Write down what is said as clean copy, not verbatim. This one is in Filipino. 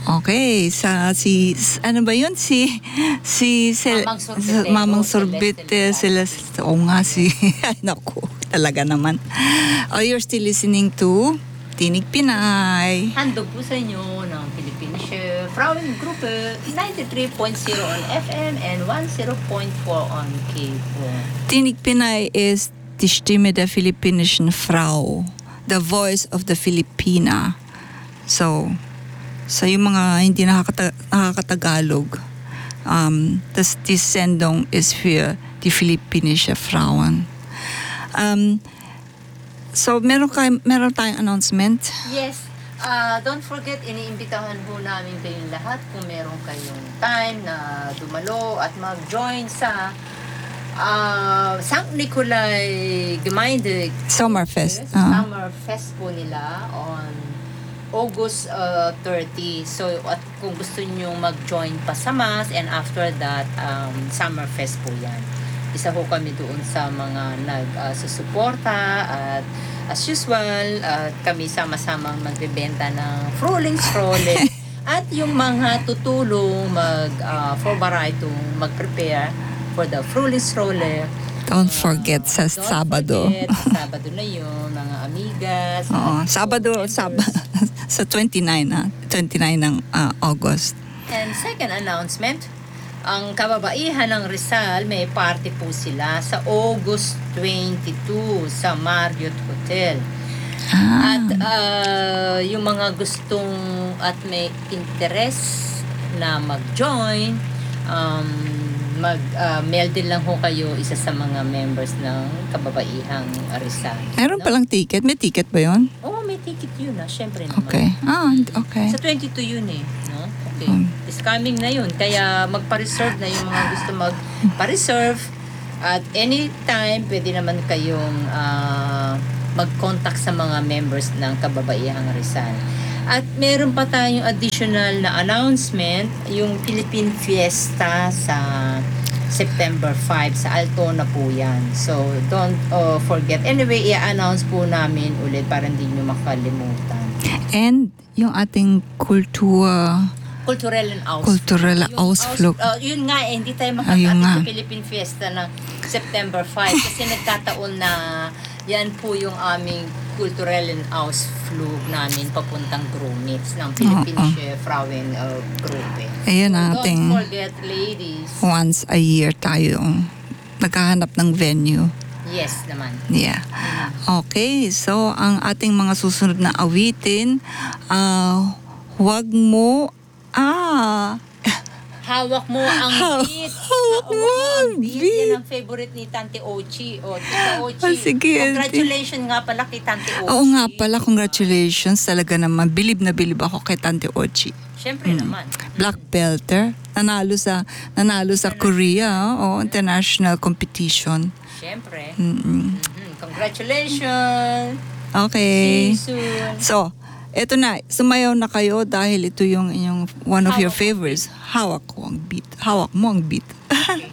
Okay, ano ba yun? Mamang Sorbete, Celeste. Oo nga, ay, naku, talaga naman. Oh, you're still listening to Tinig Pinay. Handog po sa inyo ng Philippine Chef Frauengruppe 93.0 on FM and 10.4 on cable. Tinig Pinay is die Stimme der philippinischen Frau, the voice of the Filipina. So yung mga hindi nakakatagalog, die Sendung ist für die philippinische Frauen. So meron tayong announcement. Yes. Don't forget, iniimbitahan po namin kayong lahat kung meron kayong time na dumalo at mag-join sa St. Nikolai Gemeinde Sommerfest. Sommerfest po nila on August 30. So, at kung gusto niyo mag-join pa sa Mass and after that, Summerfest po yan. Isa po kami doon sa mga nag-susuporta at as usual, kami sama-samang magbebenta ng Frühlings Stroller at yung mga tutulong mag-prepare for the Frühlings Stroller. Don't forget sa Sabado. Sabado na yun, mga amigas. Oo, Sabado sa 29 ng August. And second announcement, ang kababaihan ng Rizal, may party po sila sa August 22 sa Marriott Hotel. At yung mga gustong at may interest na mag-join, mail din lang ho kayo isa sa mga members ng kababaihang Rizal. Meron palang ticket? May ticket ba yun? Oo, may ticket yun syempre naman. Okay. Okay. Sa 22 yun no? Okay. It's coming na yun. Kaya magpa-reserve na yung mga gusto magpa-reserve. At anytime, pwede naman kayong mag-contact sa mga members ng kababaihang Rizal. At meron pa tayong additional na announcement, yung Philippine Fiesta sa September 5 sa Altona po yan. So, don't forget. Anyway, i-announce po namin ulit para hindi nyo makalimutan. And yung ating Kulturellen Ausflug. Yun nga, hindi tayo makakapit sa Philippine Fiesta ng September 5 kasi nagkataon na yan po yung aming Kulturellen Ausflug namin papuntang Grumits ng Philippine Frauengruppe. Ayan Don't forget, ladies. Once a year tayo naghahanap ng venue. Yes naman. Yeah. Okay, so ang ating mga susunod na awitin, huwag mo Hawak mo ang beat. Hawak mo ang beat. Yan ang favorite ni Tante Ochi. Tita Ochi. Sige. Congratulations nga pala kay Tante Ochi. Oo nga pala, congratulations. Talaga naman, bilib na bilib ako kay Tante Ochi. Siyempre naman. Black belter. Nanalo sa Korea, international competition. Siyempre. Congratulations. Okay. See you soon. So, eto na, sumayaw na kayo dahil ito yung one of your favorites. Hawak mo ang beat. Okay.